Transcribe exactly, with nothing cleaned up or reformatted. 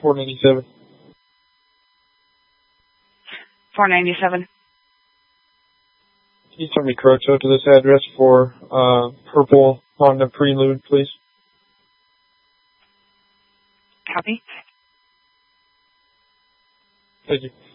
four ninety-seven. four ninety-seven. Can you tell me correct to this address for uh, purple Honda Prelude, please? Copy. Thank you.